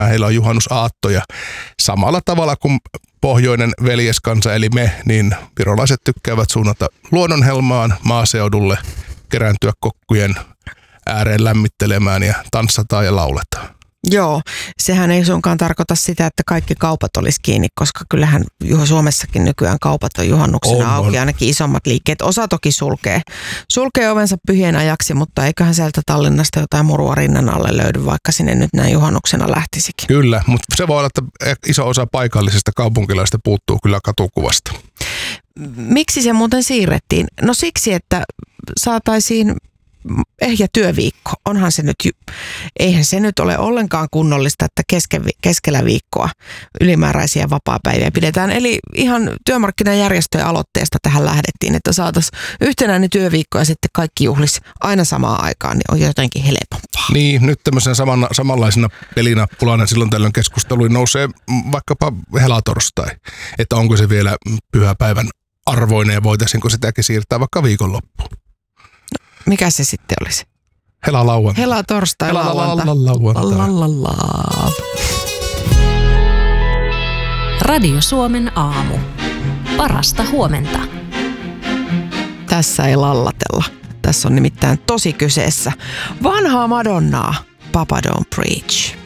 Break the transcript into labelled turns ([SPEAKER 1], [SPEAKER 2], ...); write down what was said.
[SPEAKER 1] Heillä on juhannusaattoja. Samalla tavalla kuin pohjoinen veljeskansa eli me, niin virolaiset tykkäävät suunnata luonnonhelmaan maaseudulle, kerääntyä kokkujen ääreen lämmittelemään ja tanssataan ja lauletaan.
[SPEAKER 2] Joo, sehän ei suinkaan tarkoita sitä, että kaikki kaupat olisi kiinni, koska kyllähän Suomessakin nykyään kaupat on juhannuksena auki, ainakin isommat liikkeet. Osa toki sulkee ovensa pyhien ajaksi, mutta eiköhän sieltä Tallinnasta jotain murua rinnan alle löydy, vaikka sinne nyt näin juhannuksena lähtisikin. Kyllä,
[SPEAKER 1] mutta se voi olla, että iso osa paikallisista kaupunkilaisista puuttuu kyllä katukuvasta.
[SPEAKER 2] Miksi se muuten siirrettiin? No siksi, että saataisiin ehjä työviikko. Eihän se nyt ole ollenkaan kunnollista, että keskellä viikkoa ylimääräisiä vapaapäiviä pidetään. Eli ihan työmarkkinajärjestöjen aloitteesta tähän lähdettiin, että saataisiin yhtenäinen työviikko ja sitten kaikki juhlis aina samaan aikaan, niin on jotenkin helpompaa.
[SPEAKER 1] Niin, nyt tämmöisen samanlaisena pelinappulana silloin tällöin keskusteluun nousee vaikkapa helatorstai, että onko se vielä pyhäpäivän arvoinen ja voitaisiinko sitäkin siirtää vaikka viikonloppuun.
[SPEAKER 2] Mikä se sitten olisi?
[SPEAKER 1] Helalauantai.
[SPEAKER 2] Helatorstai,
[SPEAKER 1] lauantai.
[SPEAKER 3] Radio Suomen aamu. Parasta huomenta.
[SPEAKER 2] Tässä ei lallatella. Tässä on nimittäin tosi kyseessä. Vanhaa Madonnaa, Papa Don't Preach.